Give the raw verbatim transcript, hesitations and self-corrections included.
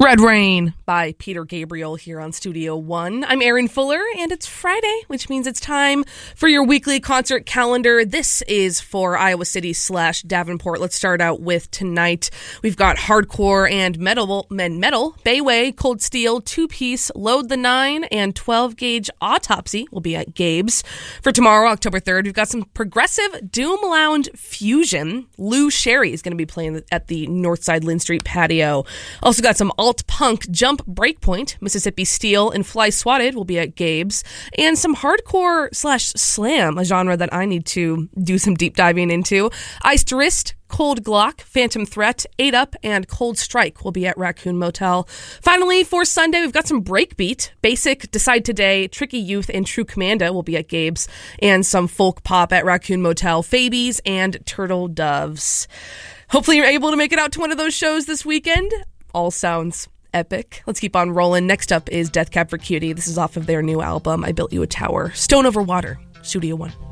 Red Rain by Peter Gabriel here on Studio One. I'm Erin Fuller, and it's Friday, which means it's time for your weekly concert calendar. This is for Iowa City slash Davenport. Let's start out with tonight. We've got hardcore and metal, men metal, Bayway, Cold Steel, Two Piece, Load the Nine, and twelve gauge Autopsy will be at Gabe's. For tomorrow, October third, we've got some progressive Doom Lounge fusion. Lou Sherry is going to be playing at the Northside Lynn Street patio. Also got some alt-punk Jump Breakpoint, Mississippi Steel, and Fly Swatted will be at Gabe's. And some hardcore slash slam, a genre that I need to do some deep diving into. Iced Wrist, Cold Glock, Phantom Threat, Eight Up, and Cold Strike will be at Raccoon Motel. Finally, for Sunday, we've got some breakbeat. Basic, Decide Today, Tricky Youth, and True Commanda will be at Gabe's. And some folk pop at Raccoon Motel, Fabies, and Turtle Doves. Hopefully you're able to make it out to one of those shows this weekend. All sounds epic. Let's keep on rolling. Next up is Death Cab for Cutie. This is off of their new album, I Built You a Tower. Stone Over Water, Studio One.